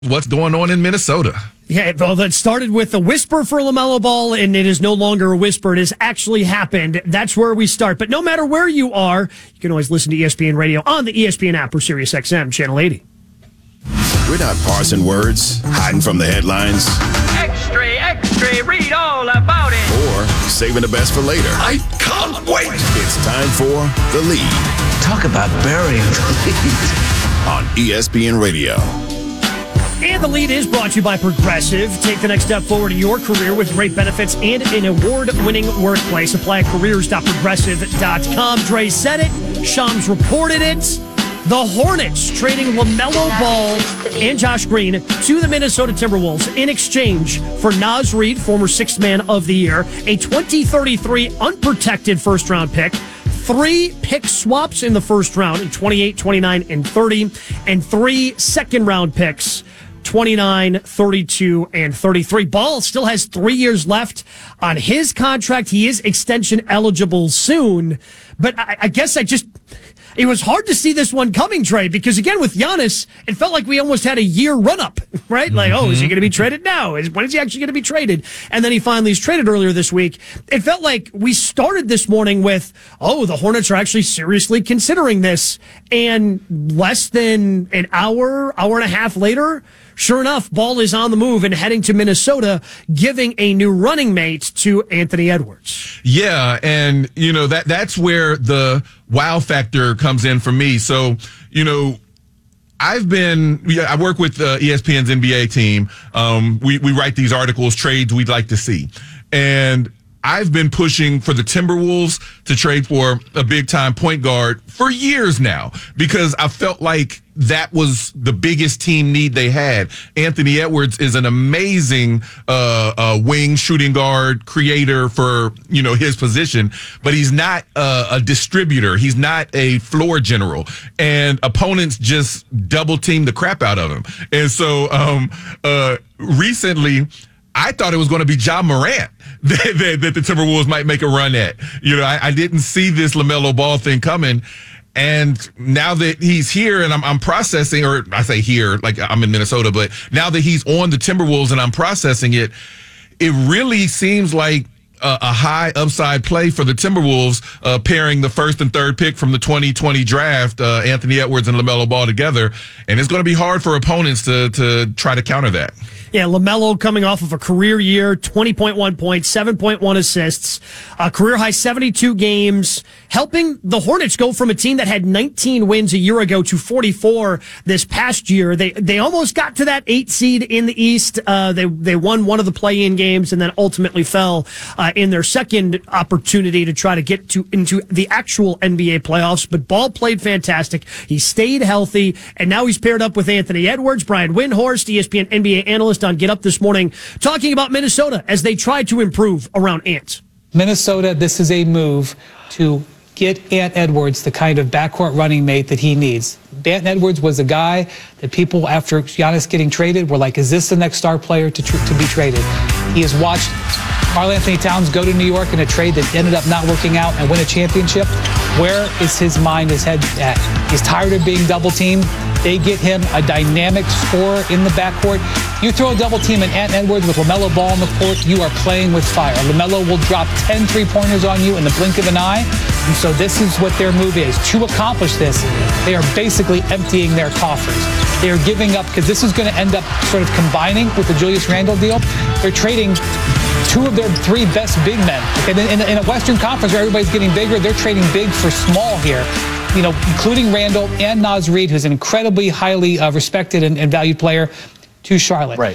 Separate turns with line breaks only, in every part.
what's going on in Minnesota.
Yeah, well, that started with a whisper for LaMelo Ball, and it is no longer a whisper. It has actually happened. That's where we start. But no matter where you are, you can always listen to ESPN Radio on the ESPN app or SiriusXM Channel 80.
We're not parsing words, hiding from the headlines.
Extra, extra, read all about it.
Or saving the best for later.
I can't wait.
It's time for The Lead.
Talk about burying the lead.
On ESPN Radio.
And The Lead is brought to you by Progressive. Take the next step forward in your career with great benefits and an award-winning workplace. Apply at careers.progressive.com. Dre said it. Shams reported it. The Hornets trading LaMelo Ball and Josh Green to the Minnesota Timberwolves in exchange for Naz Reid, former Sixth Man of the Year, a 2033 unprotected first-round pick, 3 pick swaps in the first round in 28, 29, and 30, and 3 second-round picks, 29, 32, and 33. Ball still has 3 years left on his contract. He is extension eligible soon, but I guess it was hard to see this one coming, Trey, because again, with Giannis, it felt like we almost had a year run-up, right? Like, oh, is he going to be traded now? When is he actually going to be traded? And then he finally is traded earlier this week. It felt like we started this morning with, oh, the Hornets are actually seriously considering this. And less than an hour and a half later, sure enough, Ball is on the move and heading to Minnesota, giving a new running mate to Anthony Edwards.
Yeah, and, that's where the wow factor comes in for me. So, I work with ESPN's NBA team. We write these articles, trades we'd like to see. And I've been pushing for the Timberwolves to trade for a big-time point guard for years now because I felt like that was the biggest team need they had. Anthony Edwards is an amazing wing shooting guard creator for, his position, but he's not a distributor. He's not a floor general. And opponents just double-team the crap out of him. And so recently, I thought it was going to be Ja Morant that the Timberwolves might make a run at. I didn't see this LaMelo Ball thing coming. And now that he's here and I'm processing, or I say here, like I'm in Minnesota, but now that he's on the Timberwolves and I'm processing it, it really seems like a high upside play for the Timberwolves, pairing the first and third pick from the 2020 draft, Anthony Edwards and LaMelo Ball together. And it's going to be hard for opponents to try to counter that.
Yeah, LaMelo coming off of a career year, 20.1 points, 7.1 assists, a career-high 72 games, helping the Hornets go from a team that had 19 wins a year ago to 44 this past year. They almost got to that 8 seed in the East. They won one of the play-in games and then ultimately fell in their second opportunity to try to get into the actual NBA playoffs. But Ball played fantastic. He stayed healthy, and now he's paired up with Anthony Edwards. Brian Windhorst, ESPN NBA analyst, on Get Up this morning, talking about Minnesota as they try to improve around Ant.
Minnesota, this is a move to get Ant Edwards the kind of backcourt running mate that he needs. Ant Edwards was a guy that people, after Giannis getting traded, were like, is this the next star player to be traded? He has watched Karl-Anthony Towns go to New York in a trade that ended up not working out and win a championship. Where is his mind, his head at? He's tired of being double-teamed. They get him a dynamic scorer in the backcourt. You throw a double team and Ant Edwards with LaMelo Ball on the court, you are playing with fire. LaMelo will drop 10 three-pointers on you in the blink of an eye. And so this is what their move is. To accomplish this, they are basically emptying their coffers. They are giving up, because this is going to end up sort of combining with the Julius Randle deal. They're trading 2 of their 3 best big men. And in a Western Conference where everybody's getting bigger, they're trading big for small here. Including Randall and Naz Reid, who's an incredibly highly respected and valued player, to Charlotte.
Right.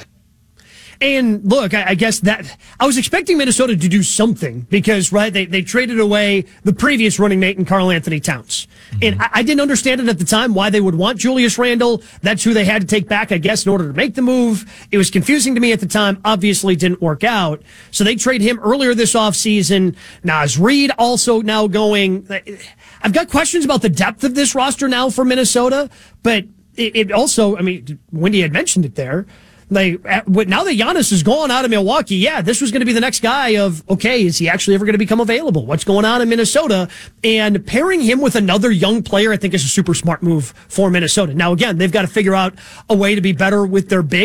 And look, I guess that I was expecting Minnesota to do something because, right, they traded away the previous running mate in Karl-Anthony Towns. Mm-hmm. And I didn't understand it at the time why they would want Julius Randle. That's who they had to take back, I guess, in order to make the move. It was confusing to me at the time. Obviously didn't work out. So they trade him earlier this offseason. Naz Reid also now going. I've got questions about the depth of this roster now for Minnesota, but it also, I mean, Wendy had mentioned it there. Like, now that Giannis is gone out of Milwaukee, this was going to be the next guy of, okay, is he actually ever going to become available? What's going on in Minnesota? And pairing him with another young player, I think, is a super smart move for Minnesota. Now, again, they've got to figure out a way to be better with their big.